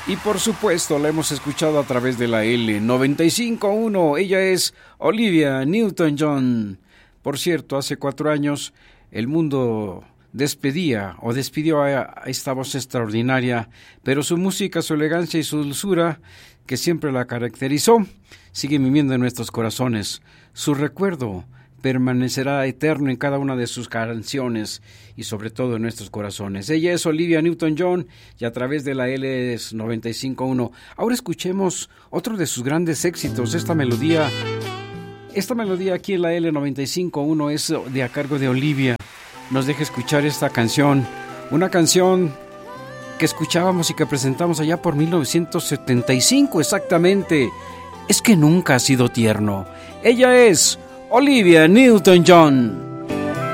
Y por supuesto la hemos escuchado a través de la L95.1. Ella es Olivia Newton-John. Por cierto, hace 4 años el mundo despidió a esta voz extraordinaria, pero su música, su elegancia y su dulzura, que siempre la caracterizó, sigue viviendo en nuestros corazones. Su recuerdo permanecerá eterno en cada una de sus canciones y sobre todo en nuestros corazones. Ella es Olivia Newton-John y a través de la L95.1. Ahora escuchemos otro de sus grandes éxitos. Esta melodía aquí en la L95.1 es de a cargo de Olivia. Nos deja escuchar esta canción, una canción que escuchábamos y que presentamos allá por 1975 exactamente. Es que nunca ha sido tierno. Ella es Olivia Newton-John.